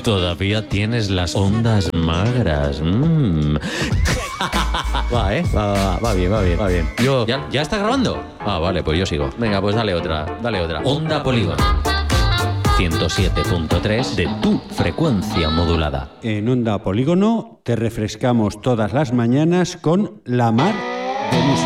Todavía tienes las ondas magras. Va, va bien. ¿Ya está grabando? Ah, vale, pues yo sigo. Venga, pues dale otra. Onda Polígono 107.3 de tu frecuencia modulada. En Onda Polígono te refrescamos todas las mañanas con la mar de música.